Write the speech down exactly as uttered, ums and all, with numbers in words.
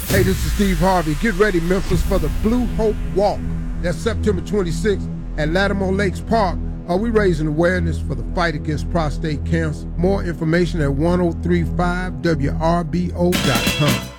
Hey, this is Steve Harvey. Get ready, Memphis, for the Blue Hope Walk. That's September twenty-sixth at Lattimore Lakes Park. Are we raising awareness for the fight against prostate cancer? More information at ten thirty-five W R B O dot com.